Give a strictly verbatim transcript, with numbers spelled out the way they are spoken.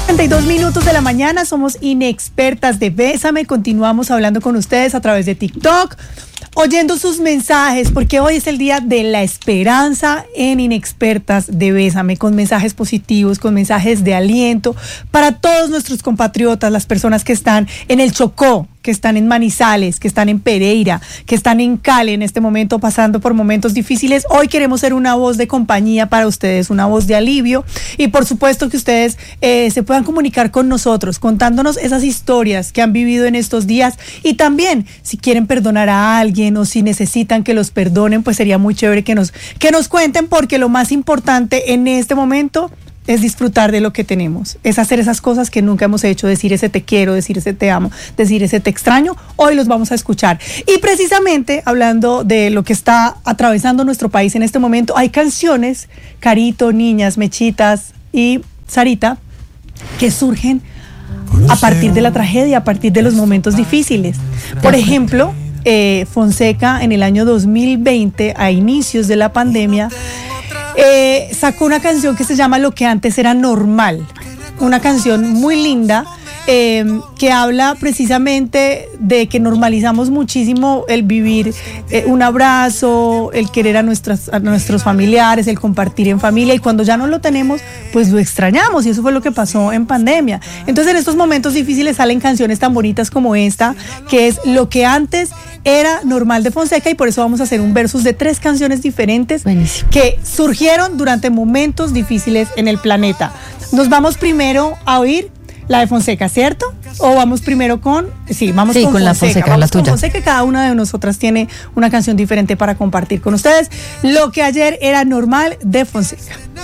treinta y dos minutos de la mañana, somos Inexpertas de Bésame, continuamos hablando con ustedes a través de TikTok, oyendo sus mensajes, porque hoy es el día de la esperanza en Inexpertas de Bésame, con mensajes positivos, con mensajes de aliento para todos nuestros compatriotas, las personas que están en el Chocó, que están en Manizales, que están en Pereira, que están en Cali en este momento pasando por momentos difíciles. Hoy queremos ser una voz de compañía para ustedes, una voz de alivio, y por supuesto que ustedes eh, se puedan comunicar con nosotros contándonos esas historias que han vivido en estos días, y también si quieren perdonar a alguien o si necesitan que los perdonen, pues sería muy chévere que nos, que nos cuenten, porque lo más importante en este momento es disfrutar de lo que tenemos, es hacer esas cosas que nunca hemos hecho, decir ese te quiero, decir ese te amo, decir ese te extraño. Hoy los vamos a escuchar. Y precisamente hablando de lo que está atravesando nuestro país en este momento, hay canciones, Carito, Niñas, Mechitas y Sarita, que surgen a partir de la tragedia, a partir de los momentos difíciles. Por ejemplo, eh, Fonseca en el año dos mil veinte, a inicios de la pandemia, Eh, sacó una canción que se llama Lo que antes era normal, una canción muy linda eh, que habla precisamente de que normalizamos muchísimo el vivir eh, un abrazo, el querer a, nuestras, a nuestros familiares, el compartir en familia, y cuando ya no lo tenemos, pues lo extrañamos, y eso fue lo que pasó en pandemia. Entonces en estos momentos difíciles salen canciones tan bonitas como esta, que es Lo que antes era normal de Fonseca, y por eso vamos a hacer un versus de tres canciones diferentes. Buenísimo. Que surgieron durante momentos difíciles en el planeta. Nos vamos primero a oír la de Fonseca, ¿cierto? ¿O vamos primero con...? Sí, vamos sí, con, con Fonseca. la Fonseca, vamos la con tuya. Fonseca, cada una de nosotras tiene una canción diferente para compartir con ustedes. Lo que ayer era normal de Fonseca.